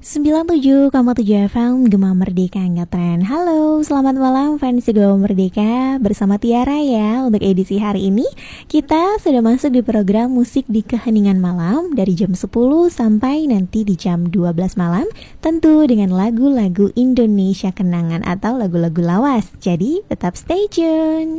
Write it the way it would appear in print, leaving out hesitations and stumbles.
97,7 FM Gema Merdeka Ngetren. Halo, selamat malam fans Gema Merdeka. Bersama Tiara ya. Untuk edisi hari ini kita sudah masuk di program Musik di Keheningan Malam dari jam 10 sampai nanti di jam 12 malam. Tentu dengan lagu-lagu Indonesia Kenangan atau lagu-lagu lawas. Jadi tetap stay tune.